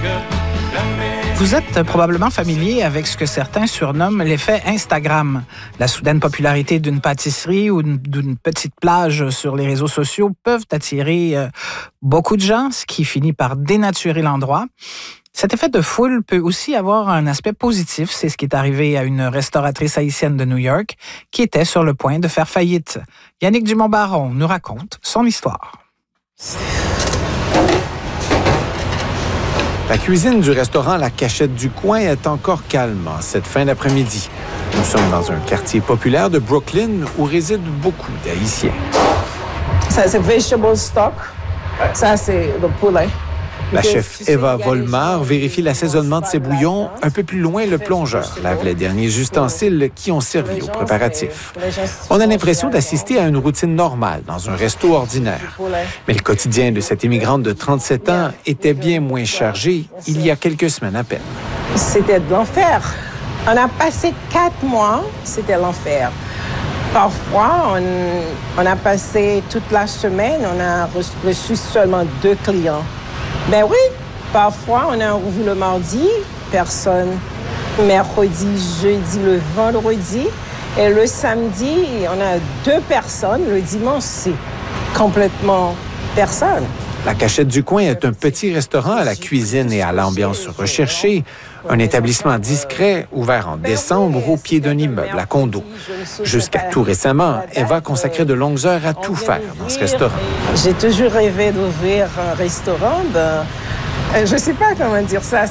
Vous êtes probablement familier avec ce que certains surnomment l'effet Instagram. La soudaine popularité d'une pâtisserie ou d'une petite plage sur les réseaux sociaux peuvent attirer beaucoup de gens, ce qui finit par dénaturer l'endroit. Cet effet de foule peut aussi avoir un aspect positif. C'est ce qui est arrivé à une restauratrice haïtienne de New York qui était sur le point de faire faillite. Yannick Dumont-Baron nous raconte son histoire. La cuisine du restaurant La Cachette du Coin est encore calme en cette fin d'après-midi. Nous sommes dans un quartier populaire de Brooklyn où résident beaucoup d'Haïtiens. Ça, c'est vegetable stock. Ça, c'est le poulet. La chef Eva Volmar vérifie l'assaisonnement de ses bouillons. Un peu plus loin, le plongeur lave les derniers ustensiles qui ont servi aux préparatifs. On a l'impression d'assister à une routine normale dans un resto ordinaire. Mais le quotidien de cette immigrante de 37 ans était bien moins chargé il y a quelques semaines à peine. C'était de l'enfer. On a passé 4 mois, c'était l'enfer. Parfois, on a passé toute la semaine, on a reçu seulement 2 clients. Ben oui, parfois, on a ouvert le mardi, personne. Mercredi, jeudi, le vendredi. Et le samedi, on a 2 personnes. Le dimanche, c'est complètement personne. La Cachette du Coin est un petit restaurant à la cuisine et à l'ambiance recherchée. Un établissement discret, ouvert en décembre au pied d'un immeuble à condo. Jusqu'à tout récemment, Eva consacrait de longues heures à tout faire dans ce restaurant. J'ai toujours rêvé d'ouvrir un restaurant. Je ne sais pas comment dire ça.